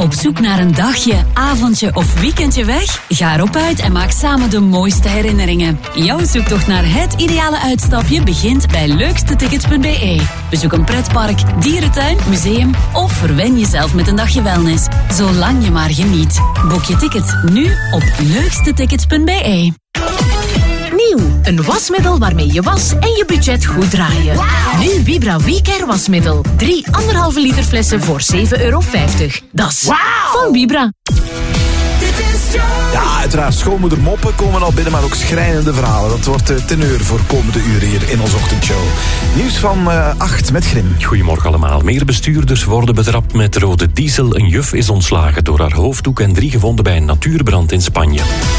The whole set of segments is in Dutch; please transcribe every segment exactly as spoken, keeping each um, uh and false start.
Op zoek naar een dagje, avondje of weekendje weg? Ga erop uit en maak samen de mooiste herinneringen. Jouw zoektocht naar het ideale uitstapje begint bij leukste tickets punt b e. Bezoek een pretpark, dierentuin, museum of verwen jezelf met een dagje wellness. Zolang je maar geniet. Boek je tickets nu op leukste tickets punt b e. Nieuw, een wasmiddel waarmee je was en je budget goed draaien. Wow. Nu Vibra WeCare wasmiddel. Drie anderhalve liter flessen voor zeven euro vijftig. Dat is wow. Van Vibra. Ja, uiteraard. Schoonmoeder moppen komen al binnen, maar ook schrijnende verhalen. Dat wordt de teneur voor komende uren hier in onze ochtendshow. Nieuws van uh, acht met Grim. Goedemorgen allemaal. Meer bestuurders worden betrapt met rode diesel. Een juf is ontslagen door haar hoofddoek en drie gevonden bij een natuurbrand in Spanje.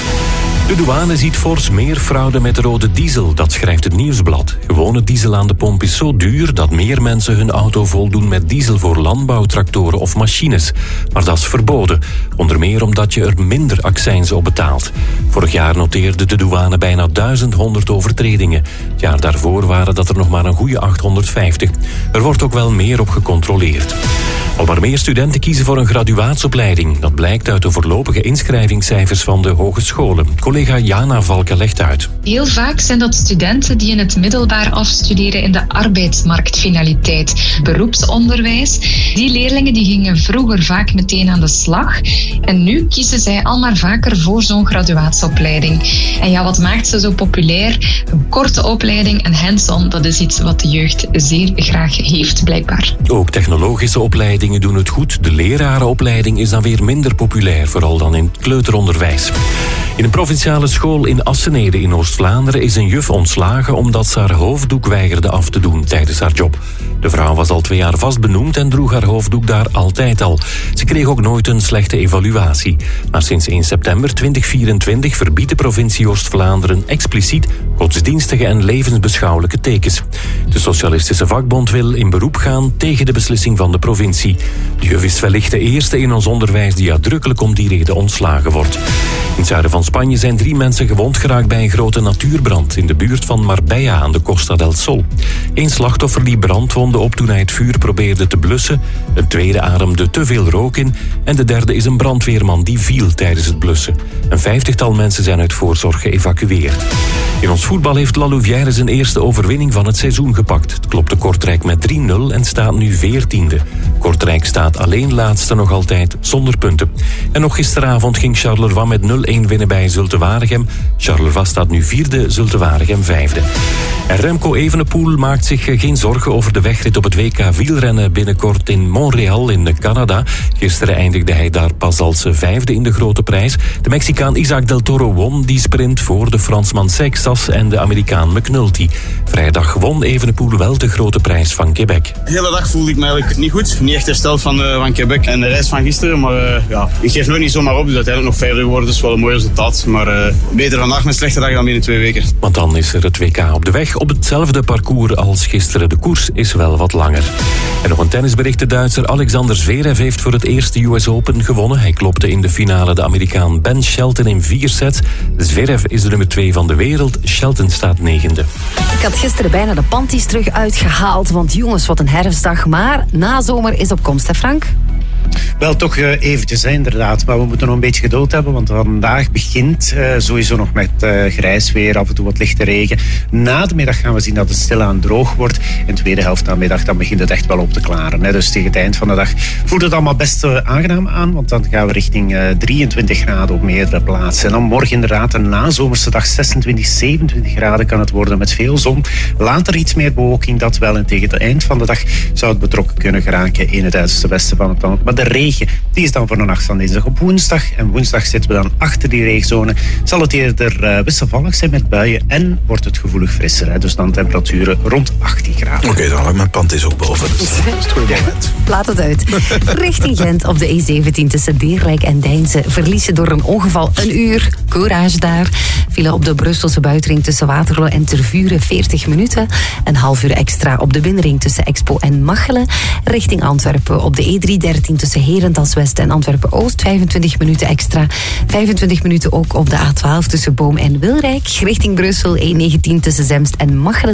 De douane ziet fors meer fraude met rode diesel, dat schrijft het Nieuwsblad. Gewone diesel aan de pomp is zo duur dat meer mensen hun auto voldoen met diesel voor landbouwtractoren of machines. Maar dat is verboden, onder meer omdat je er minder accijns op betaalt. Vorig jaar noteerde de douane bijna duizend honderd overtredingen. Het jaar daarvoor waren dat er nog maar een goede achthonderdvijftig. Er wordt ook wel meer op gecontroleerd. Al maar meer studenten kiezen voor een graduaatsopleiding. Dat blijkt uit de voorlopige inschrijvingscijfers van de hogescholen. Collega Jana Valken legt uit. Heel vaak zijn dat studenten die in het middelbaar afstuderen in de arbeidsmarktfinaliteit, beroepsonderwijs. Die leerlingen die gingen vroeger vaak meteen aan de slag. En nu kiezen zij al maar vaker voor zo'n graduaatsopleiding. En ja, wat maakt ze zo populair? Een korte opleiding en hands-on, dat is iets wat de jeugd zeer graag heeft, blijkbaar. Ook technologische opleidingen doen het goed. De lerarenopleiding is dan weer minder populair, vooral dan in het kleuteronderwijs. In een provinciale school in Assenede in Oost-Vlaanderen is een juf ontslagen omdat ze haar hoofddoek weigerde af te doen tijdens haar job. De vrouw was al twee jaar vast benoemd en droeg haar hoofddoek daar altijd al. Ze kreeg ook nooit een slechte evaluatie. Maar sinds één september tweeduizend vierentwintig verbiedt de provincie Oost-Vlaanderen expliciet godsdienstige en levensbeschouwelijke tekens. De Socialistische Vakbond wil in beroep gaan tegen de beslissing van de provincie. De juf is wellicht de eerste in ons onderwijs die uitdrukkelijk om die reden ontslagen wordt. In het zuiden van Spanje zijn drie mensen gewond geraakt bij een grote natuurbrand in de buurt van Marbella aan de Costa del Sol. Eén slachtoffer liep brandwonden op toen hij het vuur probeerde te blussen. Een tweede ademde te veel rook in en de derde is een brandweerman die viel tijdens het blussen. Een vijftigtal mensen zijn uit voorzorg geëvacueerd. In ons voetbal heeft La Louvière zijn eerste overwinning van het seizoen gepakt. Het klopte Kortrijk met drie nul en staat nu veertiende. Kortrijk staat alleen laatste nog altijd zonder punten. En nog gisteravond ging Charleroi met nul één winnen bij Zulte Waregem. Charleroi staat nu vierde, Zulte Waregem vijfde. En Remco Evenepoel maakt zich geen zorgen over de wegrit op het W K wielrennen binnenkort in Montreal in Canada. Gisteren eindigde hij daar pas als vijfde in de grote prijs. De Mexicaan Isaac Del Toro won die sprint voor de Fransman Seixas en de Amerikaan McNulty. Vrijdag won Evenepoel wel de grote prijs van Quebec. De hele dag voelde ik me eigenlijk niet goed. Niet echt hersteld van, uh, van Quebec en de reis van gisteren. Maar uh, ja, ik geef nooit niet zomaar op. Dus uiteindelijk nog verder geworden. Dat is wel een mooi resultaat. Maar uh, beter vandaag met slechte dag dan binnen twee weken. Want dan is er het W K op de weg. Op hetzelfde parcours als gisteren. De koers is wel wat langer. En nog een tennisbericht. De Duitser Alexander Zverev heeft voor het eerst de U S Open gewonnen. Hij klopte in de finale de Amerikaan Ben Shelton in vier sets. Zverev is de nummer twee van de wereld. Shelton staat negende. Ik had gisteren bijna de panties terug uitgehaald. Want jongens, wat een herfstdag. Maar nazomer is op komst, hè Frank? Wel, toch uh, eventjes, hè, inderdaad. Maar we moeten nog een beetje geduld hebben, want vandaag begint uh, sowieso nog met uh, grijs weer, af en toe wat lichte regen. Na de middag gaan we zien dat het stilaan droog wordt. In de tweede helft van de middag, dan begint het echt wel op te klaren. Hè. Dus tegen het eind van de dag voelt het allemaal best uh, aangenaam aan, want dan gaan we richting uh, drieëntwintig graden op meerdere plaatsen. En dan morgen inderdaad een nazomerse dag, zesentwintig, zevenentwintig graden kan het worden met veel zon. Later iets meer bewolking, dat wel. En tegen het eind van de dag zou het betrokken kunnen geraken in het uiterste westen van het land. Maar de regen, die is dan voor de nacht van dinsdag op woensdag. En woensdag zitten we dan achter die regenzone. Zal het eerder uh, wisselvallig zijn met buien en wordt het gevoelig frisser. Hè? Dus dan temperaturen rond achttien graden. Oké, okay, dan lag mijn pand is ook boven. Dus dat is het goede moment. Laat het uit. Richting Gent op de E zeventien tussen Deerlijk en Deinze verliezen door een ongeval een uur. Courage daar. Vielen op de Brusselse buitenring tussen Waterloo en Tervuren veertig minuten. Een half uur extra op de binnenring tussen Expo en Machelen. Richting Antwerpen op de E driehonderddertien tussen Herentals West en Antwerpen-Oost. vijfentwintig minuten extra. vijfentwintig minuten ook op de A twaalf tussen Boom en Wilrijk. Richting Brussel E negentien tussen Zemst en Machelen.